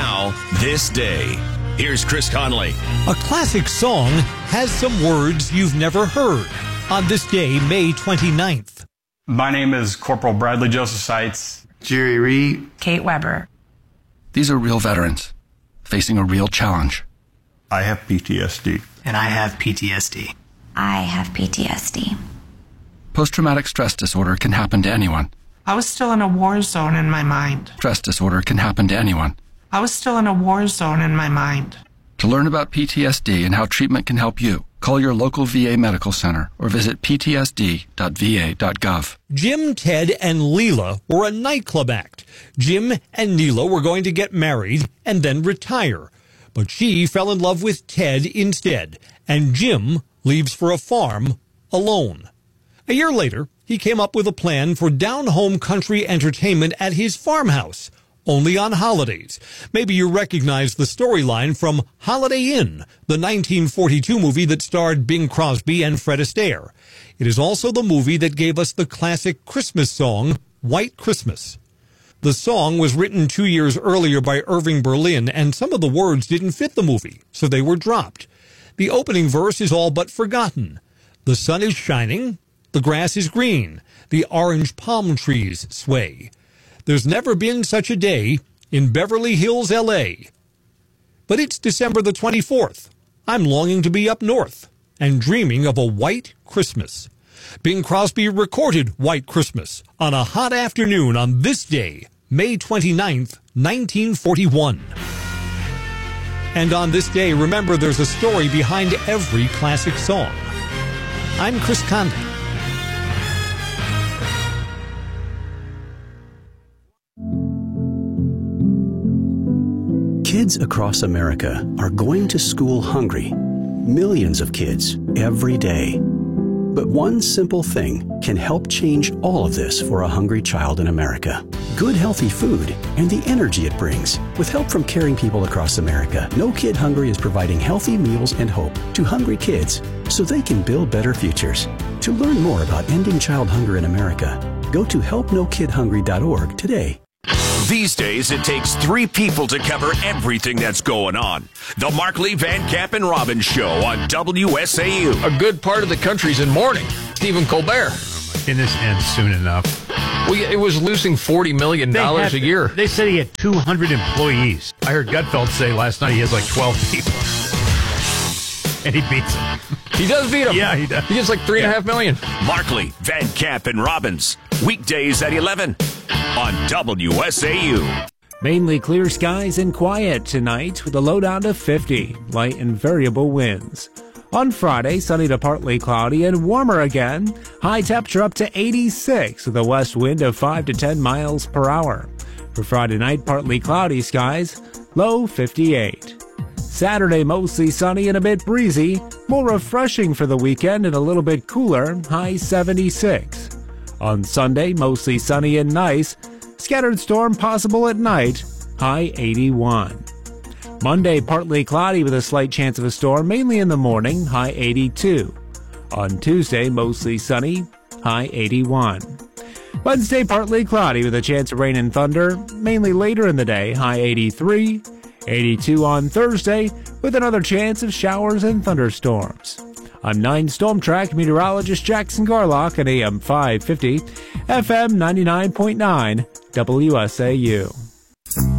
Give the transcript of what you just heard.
Now, this day. Here's Chris Conley. A classic song has some words you've never heard. On this day, May 29th. My name is Corporal Bradley Joseph Seitz. Jerry Reed. Kate Weber. These are real veterans facing a real challenge. I have PTSD. And I have PTSD. I have PTSD. Post-traumatic stress disorder can happen to anyone. I was still in a war zone in my mind. Stress disorder can happen to anyone. I was still in a war zone in my mind. To learn about PTSD and how treatment can help you, call your local VA medical center or visit ptsd.va.gov. Jim, Ted, and Leela were a nightclub act. Jim and Neela were going to get married and then retire. But she fell in love with Ted instead, and Jim leaves for a farm alone. A year later, he came up with a plan for down-home country entertainment at his farmhouse, only on holidays. Maybe you recognize the storyline from Holiday Inn, the 1942 movie that starred Bing Crosby and Fred Astaire. It is also the movie that gave us the classic Christmas song, White Christmas. The song was written 2 years earlier by Irving Berlin, and some of the words didn't fit the movie, so they were dropped. The opening verse is all but forgotten. The sun is shining, the grass is green, the orange palm trees sway. There's never been such a day in Beverly Hills, L.A. But it's December the 24th. I'm longing to be up north and dreaming of a white Christmas. Bing Crosby recorded White Christmas on a hot afternoon on this day, May 29th, 1941. And on this day, remember there's a story behind every classic song. I'm Chris Conley. Kids across America are going to school hungry. Millions of kids every day. But one simple thing can help change all of this for a hungry child in America. Good healthy food and the energy it brings. With help from caring people across America, No Kid Hungry is providing healthy meals and hope to hungry kids so they can build better futures. To learn more about ending child hunger in America, go to helpnokidhungry.org today. These days, it takes 3 people to cover everything that's going on. The Markley, Van Camp, and Robbins Show on WSAU. A good part of the country's in mourning. Stephen Colbert. Can this end soon enough? Well, it was losing $40 million a year. They said he had 200 employees. I heard Gutfeld say last night he has like 12 people. And he beats them. He does beat them. Yeah, he does. He gets like $3.5 million. Markley, Van Camp, and Robbins. Weekdays at 11 on WSAU. Mainly clear skies and quiet tonight with a low down to 50, light and variable winds. On Friday, sunny to partly cloudy and warmer again. High temperature up to 86 with a west wind of 5 to 10 miles per hour. For Friday night, partly cloudy skies, low 58. Saturday, mostly sunny and a bit breezy. More refreshing for the weekend and a little bit cooler, high 76. On Sunday, mostly sunny and nice. Scattered storm possible at night, high 81. Monday, partly cloudy with a slight chance of a storm, mainly in the morning, high 82. On Tuesday, mostly sunny, high 81. Wednesday, partly cloudy with a chance of rain and thunder, mainly later in the day, high 83. 82 on Thursday, with another chance of showers and thunderstorms. I'm 9 Storm Track meteorologist Jackson Garlock at AM 550, FM 99.9, WSAU.